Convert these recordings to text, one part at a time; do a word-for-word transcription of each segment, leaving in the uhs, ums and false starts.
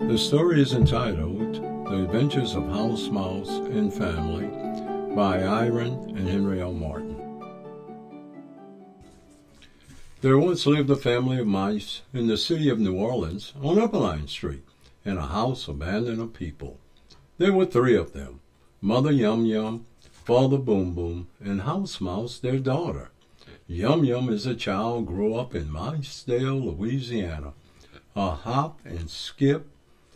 The story is entitled The Adventures of House Mouse and Family by Iron and Henry L. Martin. There once lived a family of mice in the city of New Orleans on Upperline Street in a house abandoned of people. There were three of them, Mother Yum Yum, Father Boom Boom, and House Mouse, their daughter. Yum Yum as a child grew up in Micedale, Louisiana, a hop and skip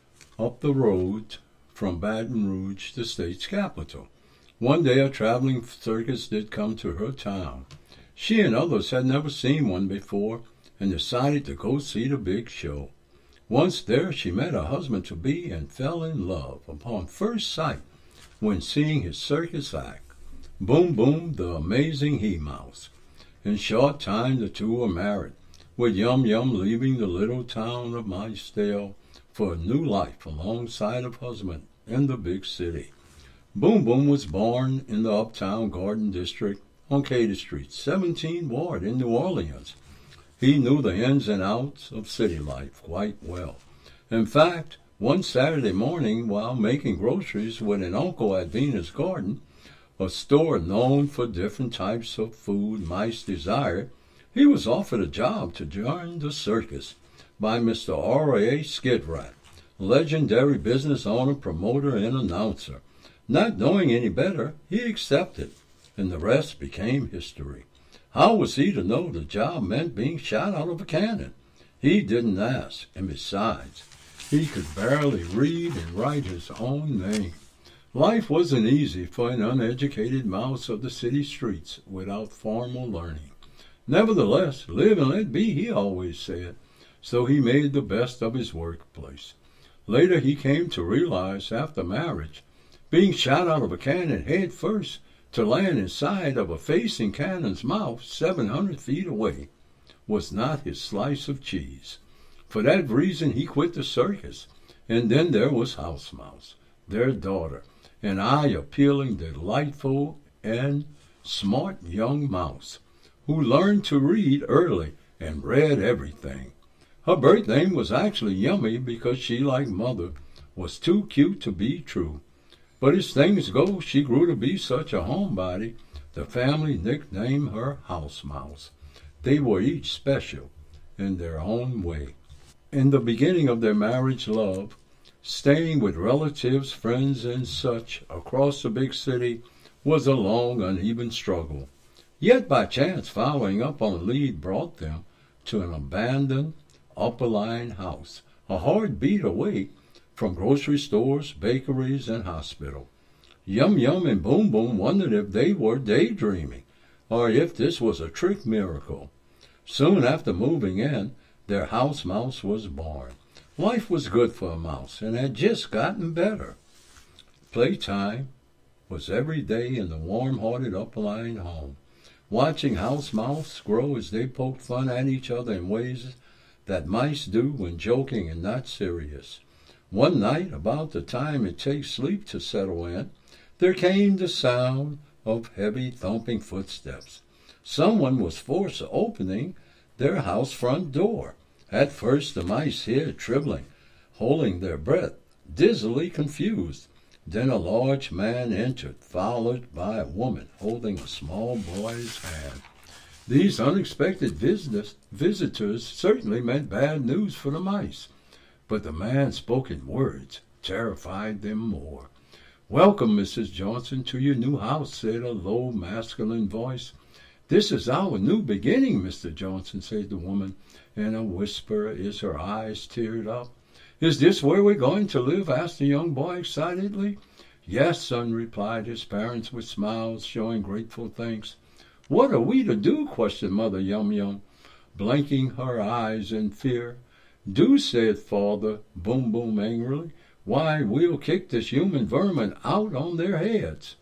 up the road from Baton Rouge, the state's capital. One day a traveling circus did come to her town. She and others had never seen one before and decided to go see the big show. Once there, she met her husband-to-be and fell in love upon first sight when seeing his circus act, Boom Boom, the amazing he-mouse. In short time, the two were married, with Yum Yum leaving the little town of Micedale for a new life alongside of husband in the big city. Boom Boom was born in the Uptown Garden District on Cater Street, seventeenth Ward in New Orleans. He knew the ins and outs of city life quite well. In fact, one Saturday morning while making groceries with an uncle at Venus Garden, a store known for different types of food mice desired, he was offered a job to join the circus by Mister R A Skidrat, legendary business owner, promoter, and announcer. Not knowing any better, he accepted, and the rest became history. How was he to know the job meant being shot out of a cannon? He didn't ask, and besides, he could barely read and write his own name. Life wasn't easy for an uneducated mouse of the city streets without formal learning. Nevertheless, live and let be, he always said, so he made the best of his workplace. Later he came to realize after marriage, being shot out of a cannon head first to land inside of a facing cannon's mouth seven hundred feet away was not his slice of cheese. For that reason he quit the circus. And then there was House Mouse, their daughter, an eye-appealing, delightful, and smart young mouse who learned to read early and read everything. Her birth name was actually Yummy because she, like Mother, was too cute to be true. But as things go, she grew to be such a homebody, the family nicknamed her House Mouse. They were each special in their own way. In the beginning of their marriage love, staying with relatives, friends, and such across the big city was a long, uneven struggle. Yet by chance, following up on a lead brought them to an abandoned upper line house, a hard beat away from grocery stores, bakeries, and hospital. Yum Yum and Boom Boom wondered if they were daydreaming, or if this was a trick miracle. Soon after moving in, their house mouse was born. Life was good for a mouse, and had just gotten better. Playtime was every day in the warm-hearted upper line home, watching house mouse grow as they poked fun at each other in ways that mice do when joking and not serious. One night, about the time it takes sleep to settle in, there came the sound of heavy thumping footsteps. Someone was forced opening their house front door. At first the mice hid, trembling, holding their breath, dizzily confused. Then a large man entered, followed by a woman holding a small boy's hand. These unexpected visitors, visitors certainly meant bad news for the mice, but the man's spoken words terrified them more. "Welcome, Missus Johnson, to your new house," said a low, masculine voice. "This is our new beginning, Mister Johnson," said the woman in a whisper as her eyes teared up. "Is this where we're going to live?" asked the young boy excitedly. "Yes, son," replied his parents with smiles showing grateful thanks. "What are we to do?" questioned Mother Yum Yum, blinking her eyes in fear. "Do," said Father Boom Boom angrily. "Why, we'll kick this human vermin out on their heads."